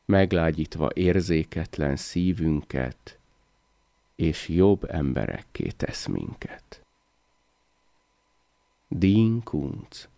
meglágyítva érzéketlen szívünket, és jobb emberekké tesz minket. Dean Koontz.